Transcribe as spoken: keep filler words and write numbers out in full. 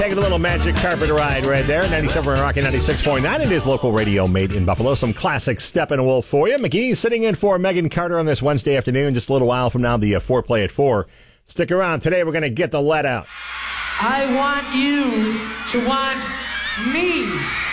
Taking a little magic carpet ride right there. ninety-seven Rocky ninety-six point nine. It is local radio made in Buffalo. Some classic Steppenwolf for you. McGee sitting in for Megan Carter on this Wednesday afternoon. Just a little while from now, the uh, foreplay at four. Stick around. Today we're going to get the let out. I want you to want me.